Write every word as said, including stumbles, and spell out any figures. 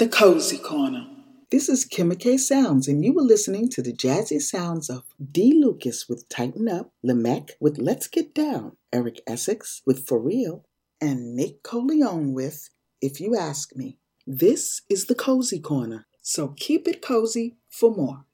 the Cozy Corner. This is Kimma K Sounds, and you were listening to the jazzy sounds of D. Lucas with Tighten Up, Lamech with Let's Get Down, Eric Essex with For Real, and Nick Coleone with If You Ask Me. This is the Cozy Corner, so keep it cozy for more.